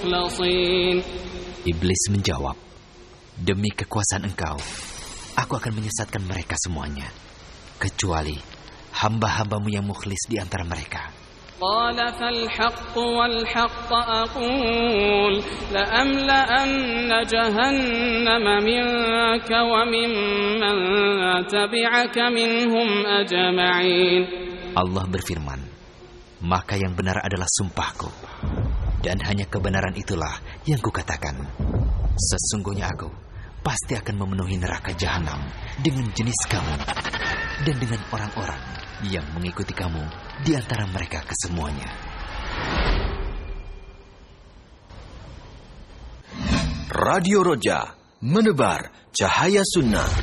مخلصين. Iblis menjawab, demi kekuasaan Engkau, aku akan menyesatkan mereka semuanya, kecuali hamba-hambamu yang mukhlis di antara mereka. قال فالحق والحق أقول لأملأن جهنم منك وممن تبعك منهم أجمعين. Allah berfirman, maka yang benar adalah sumpahku, dan hanya kebenaran itulah yang kukatakan. Sesungguhnya aku pasti akan memenuhi neraka jahanam dengan jenis kamu dan dengan orang-orang yang mengikuti kamu di antara mereka kesemuanya. Radio Roja, menebar cahaya sunnah.